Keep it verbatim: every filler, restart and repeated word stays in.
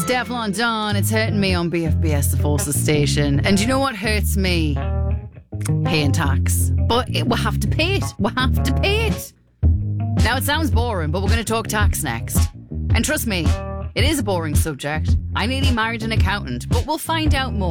Stefflon Don, it's hurting me on B F B S, the Forces station. And you know what hurts me? Paying tax. But it, we'll have to pay it. We'll have to pay it. Now, it sounds boring, but we're going to talk tax next. And trust me, it is a boring subject. I nearly married an accountant, but we'll find out more.